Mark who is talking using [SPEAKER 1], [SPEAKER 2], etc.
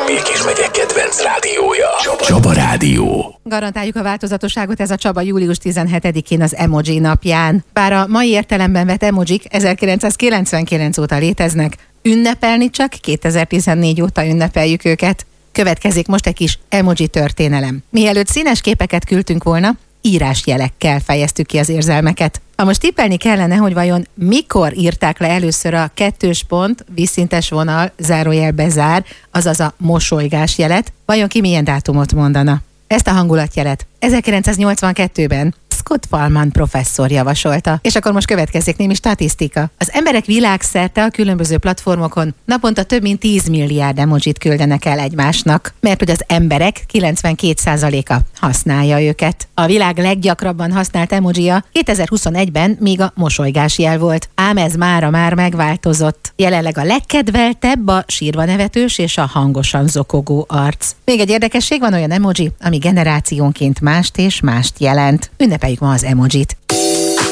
[SPEAKER 1] Békés megye kedvenc rádiója. Csaba Rádió.
[SPEAKER 2] Garantáljuk a változatosságot, ez a Csaba július 17-én az Emoji napján. Bár a mai értelemben vett emojik 1999 óta léteznek, ünnepelni csak 2014 óta ünnepeljük őket. Következik most egy kis emoji történelem. Mielőtt színes képeket küldtünk volna, írásjelekkel fejeztük ki az érzelmeket. Ha most tippelni kellene, hogy vajon mikor írták le először a kettős pont, vízszintes vonal, zárójel bezár, azaz a mosolygás jelet, vajon ki milyen dátumot mondana? Ezt a hangulatjelet 1982-ben Scott Fahlman professzor javasolta. És akkor most következik némi statisztika. Az emberek világszerte a különböző platformokon naponta több mint 10 milliárd emojit küldenek el egymásnak, mert hogy az emberek 92%-a használja őket. A világ leggyakrabban használt emojia 2021-ben még a mosolygás jel volt, ám ez mára már megváltozott. Jelenleg a legkedveltebb a sírva nevetős és a hangosan zokogó arc. Még egy érdekesség, van olyan emoji, ami generációnként mást és mást jelent. Ünnepeljük ma az emojit.